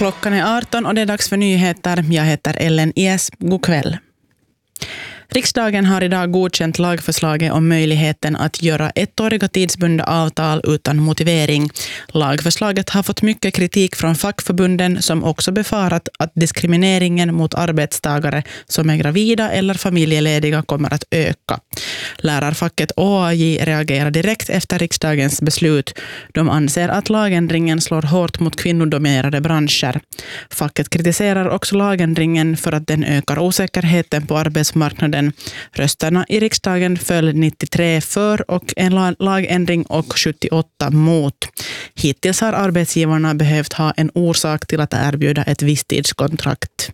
Klockan är 18 och det är dags för nyheter. Jag heter Ellen Ies. God kväll. Riksdagen har idag godkänt lagförslaget om möjligheten att göra ettåriga tidsbundna avtal utan motivering. Lagförslaget har fått mycket kritik från fackförbunden som också befarat att diskrimineringen mot arbetstagare som är gravida eller familjelediga kommer att öka. Lärarfacket OAJ reagerar direkt efter riksdagens beslut. De anser att lagändringen slår hårt mot kvinnodominerade branscher. Facket kritiserar också lagändringen för att den ökar osäkerheten på arbetsmarknaden. Rösterna i riksdagen föll 93 för och en lagändring och 78 mot. Hittills har arbetsgivarna behövt ha en orsak till att erbjuda ett visstidskontrakt.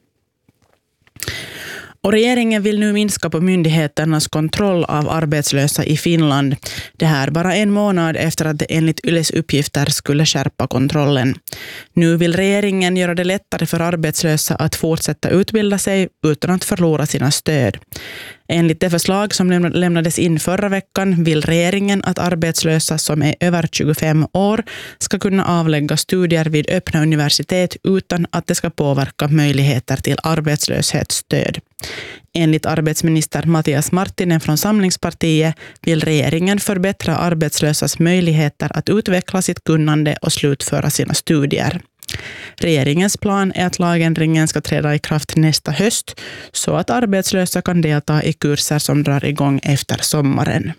Och regeringen vill nu minska på myndigheternas kontroll av arbetslösa i Finland. Det här bara en månad efter att det enligt Yles uppgifter skulle skärpa kontrollen. Nu vill regeringen göra det lättare för arbetslösa att fortsätta utbilda sig utan att förlora sina stöd. Enligt det förslag som lämnades in förra veckan vill regeringen att arbetslösa som är över 25 år ska kunna avlägga studier vid öppna universitet utan att det ska påverka möjligheter till arbetslöshetsstöd. Enligt arbetsminister Mattias Marttinen från Samlingspartiet vill regeringen förbättra arbetslösas möjligheter att utveckla sitt kunnande och slutföra sina studier. Regeringens plan är att lagändringen ska träda i kraft nästa höst så att arbetslösa kan delta i kurser som drar igång efter sommaren.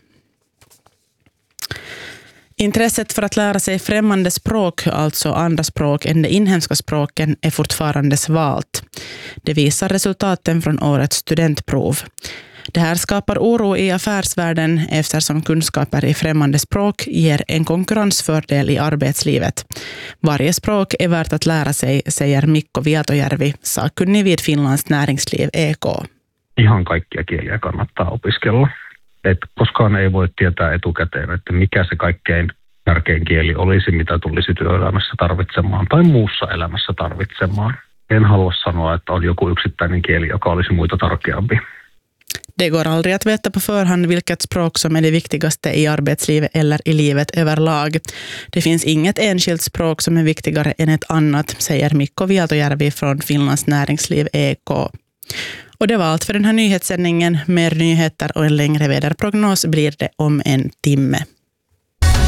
Intresset för att lära sig främmande språk, alltså andra språk än de inhemska språken, är fortfarande svalt. Det visar resultaten från årets studentprov. Det här skapar oro i affärsvärlden eftersom kunskaper i främmande språk ger en konkurrensfördel i arbetslivet. Varje språk är värt att lära sig, säger Mikko Vietojärvi, sakkunnig vid Finlands näringsliv EK. Ihan kaikkia kieliä kannattaa opiskella. Koskaan ei voi tietää etukäteen, että mikä se kaikkein tärkein kieli olisi, mitä tulisi työelämässä tarvitsemaan tai muussa elämässä tarvitsemaan. En halua sanoa, että on joku yksittäinen kieli, joka olisi muita tärkeämpi. Det går aldrig att veta på förhand vilket språk som är det viktigaste i arbetslivet eller i livet överlag. Det finns inget enskilt språk som är viktigare än ett annat, säger Mikko Vietojärvi från Finlands näringsliv EK. Och det var allt för den här nyhetssändningen. Mer nyheter och en längre väderprognos blir det om en timme.